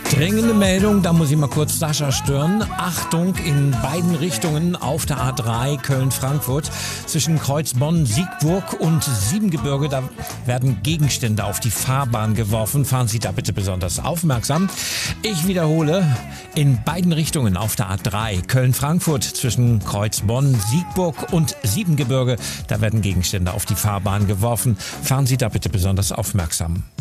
Dringende Meldung, da muss ich mal kurz Sascha stören. Achtung, in beiden Richtungen auf der A3 Köln-Frankfurt zwischen Kreuzbonn-Siegburg und Siebengebirge, da werden Gegenstände auf die Fahrbahn geworfen. Fahren Sie da bitte besonders aufmerksam. Ich wiederhole, in beiden Richtungen auf der A3 Köln-Frankfurt zwischen Kreuzbonn-Siegburg und Siebengebirge, da werden Gegenstände auf die Fahrbahn geworfen. Fahren Sie da bitte besonders aufmerksam.